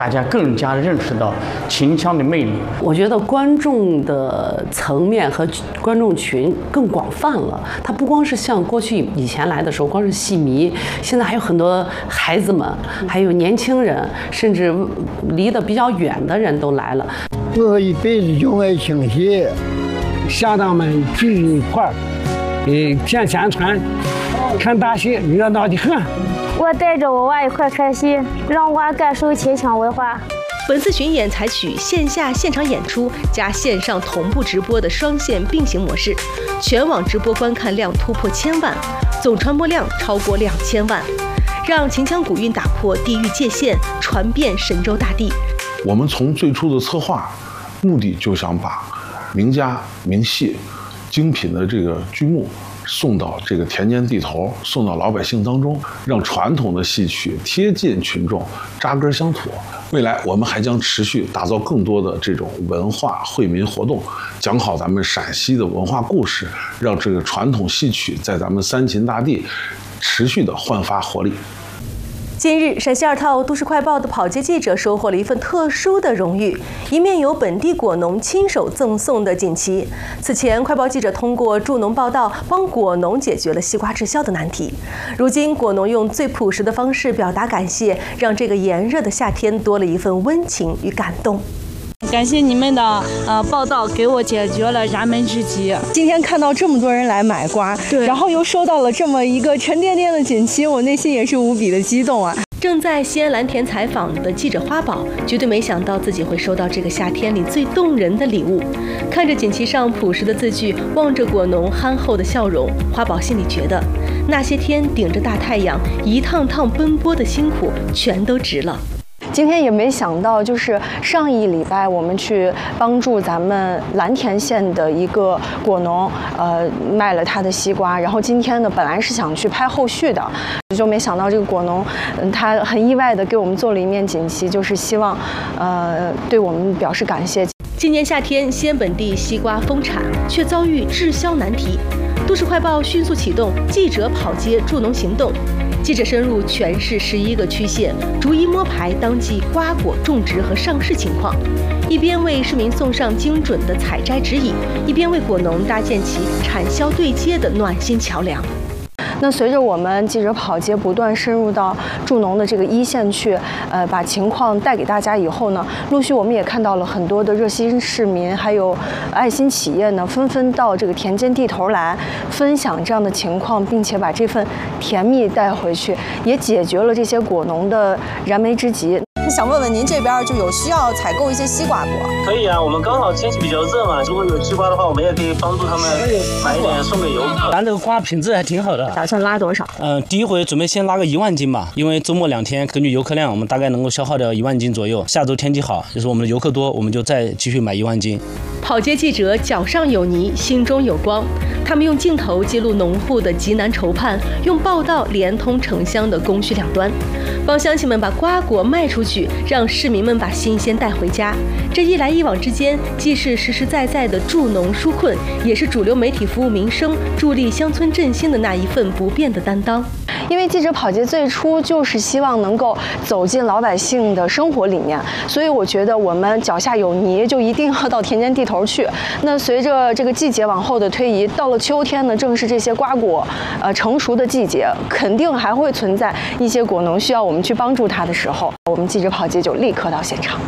大家更加认识到秦腔的魅力。 我觉得观众的层面和观众群更广泛了，它不光是像过去以前来的时候光是戏迷，现在还有很多孩子们，还有年轻人，甚至离得比较远的人都来了。 我一辈子就爱听戏，下党们聚一块儿，骗宣传，看大戏，热闹的很。 我带着我娃一块看戏，让娃感受秦腔文化。 本次巡演采取线下现场演出加线上同步直播的双线并行模式，全网直播观看量突破1000万，总传播量超过2000万，让秦腔古韵打破地域界限，传遍神州大地。 我们从最初的策划目的就想把名家名戏、精品的这个剧目送到这个田间地头，送到老百姓当中，让传统的戏曲贴近群众，扎根乡土。未来我们还将持续打造更多的这种文化惠民活动，讲好咱们陕西的文化故事，让这个传统戏曲在咱们三秦大地持续的焕发活力。 近日，陕西2套都市快报的跑街记者收获了一份特殊的荣誉，一面由本地果农亲手赠送的锦旗。此前，快报记者通过助农报道，帮果农解决了西瓜滞销的难题。如今，果农用最朴实的方式表达感谢，让这个炎热的夏天多了一份温情与感动。 感谢你们的报道，给我解决了燃眉之急。 今天看到这么多人来买瓜，然后又收到了这么一个沉甸甸的锦旗，我内心也是无比的激动啊！ 正在西安蓝田采访的记者花宝，绝对没想到自己会收到这个夏天里最动人的礼物。看着锦旗上朴实的字句，望着果农憨厚的笑容，花宝心里觉得，那些天顶着大太阳一趟趟奔波的辛苦，全都值了。 今天也没想到，就是上一礼拜我们去帮助咱们蓝田县的一个果农，卖了他的西瓜。然后今天呢，本来是想去拍后续的，就没想到这个果农，他很意外的给我们做了一面锦旗，就是希望，对我们表示感谢。 今年夏天，西安本地西瓜丰产，却遭遇滞销难题。都市快报迅速启动记者跑街助农行动。记者深入全市11个区县，逐一摸排当季瓜果种植和上市情况，一边为市民送上精准的采摘指引，一边为果农搭建起产销对接的暖心桥梁。 那随着我们记者跑街不断深入到助农的这个一线去，把情况带给大家以后呢，陆续我们也看到了很多的热心市民，还有爱心企业呢，纷纷到这个田间地头来分享这样的情况，并且把这份甜蜜带回去，也解决了这些果农的燃眉之急。 想问问您这边就有需要采购一些西瓜果？ 可以啊，我们刚好天气比较热嘛，如果有西瓜的话，我们也可以帮助他们买一点送给游客。 咱这个瓜品质还挺好的。 打算拉多少？ 第一回准备先拉个1万斤吧，因为周末2天根据游客量，我们大概能够消耗掉1万斤左右。下周天气好，就是我们的游客多，我们就再继续买1万斤。 跑街记者脚上有泥，心中有光。他们用镜头记录农户的急难愁盼，用报道连通城乡的供需两端，帮乡亲们把瓜果卖出去，让市民们把新鲜带回家。这一来一往之间，既是实实在在的助农纾困，也是主流媒体服务民生、助力乡村振兴的那一份不变的担当。 因为记者跑街最初就是希望能够走进老百姓的生活里面，所以我觉得我们脚下有泥，就一定要到田间地头去。那随着这个季节往后的推移，到了秋天呢，正是这些瓜果成熟的季节，肯定还会存在一些果农需要我们去帮助他的时候，我们记者跑街就立刻到现场。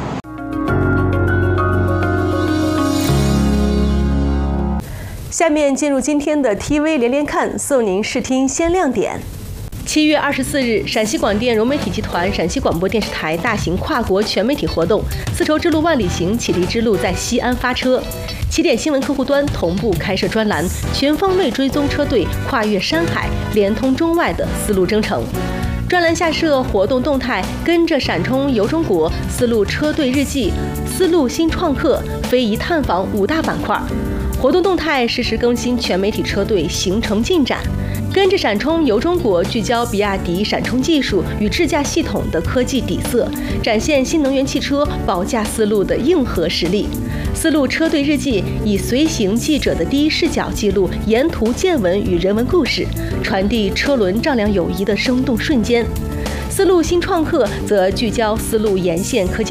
下面进入今天的 TV 连连看，送您视听先亮点。7月24日，陕西广电融媒体集团、陕西广播电视台大型跨国全媒体活动“丝绸之路万里行，启迪之路”在西安发车。起点新闻客户端同步开设专栏，全方位追踪车队跨越山海、连通中外的丝路征程。专栏下设活动动态，跟着闪充游中国、丝路车队日记、丝路新创客、非遗探访5大板块。活动动态实时更新全媒体车队行程进展。跟着闪充游中国，聚焦比亚迪闪充技术与智驾系统的科技底色，展现新能源汽车保驾丝路的硬核实力。丝路车队日记以随行记者的第一视角记录沿途见闻与人文故事，传递车轮丈量友谊的生动瞬间。丝路新创客则聚焦丝路沿线科技